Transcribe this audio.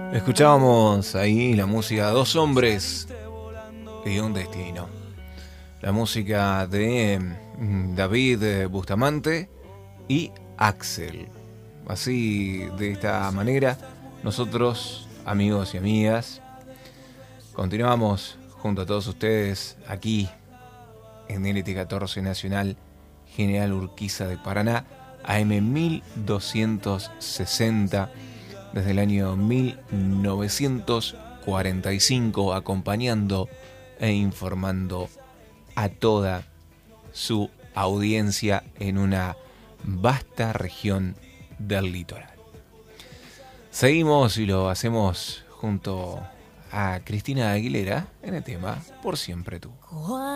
Escuchábamos ahí la música Dos hombres y un destino. La música de David Bustamante y Axel. Así, de esta manera, nosotros, amigos y amigas, continuamos junto a todos ustedes aquí en LT14 Nacional General Urquiza de Paraná, AM 1260, desde el año 1945, acompañando e informando a toda su audiencia en una vasta región del litoral. Seguimos y lo hacemos junto a Cristina Aguilera en el tema Por Siempre Tú.